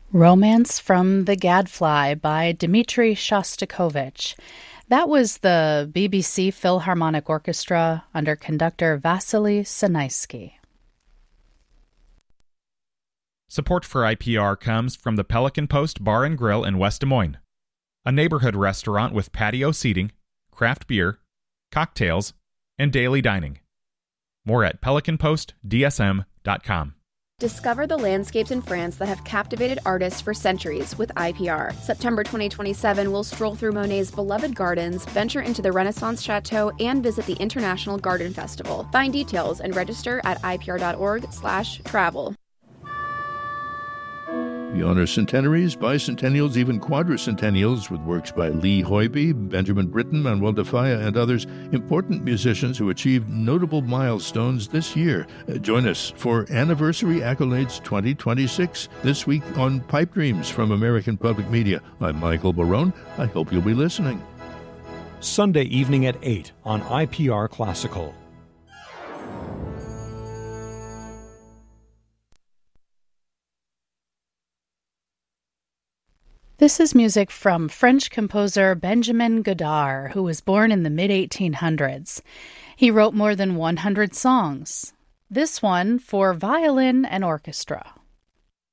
Romance from the Gadfly by Dmitri Shostakovich. That was the BBC Philharmonic Orchestra under conductor Vasily Sinaisky. Support for IPR comes from the Pelican Post Bar and Grill in West Des Moines, a neighborhood restaurant with patio seating, craft beer, cocktails, and daily dining. More at pelicanpostdsm.com. Discover the landscapes in France that have captivated artists for centuries with IPR. September 2027, we'll stroll through Monet's beloved gardens, venture into the Renaissance Chateau, and visit the International Garden Festival. Find details and register at ipr.org/travel. We honor centenaries, bicentennials, even quadricentennials with works by Lee Hoiby, Benjamin Britten, Manuel de Falla, and others, important musicians who achieved notable milestones this year. Join us for Anniversary Accolades 2026 this week on Pipe Dreams from American Public Media. I'm Michael Barone. I hope you'll be listening. Sunday evening at 8 on IPR Classical. This is music from French composer Benjamin Godard, who was born in the mid-1800s. He wrote more than 100 songs. This one for violin and orchestra.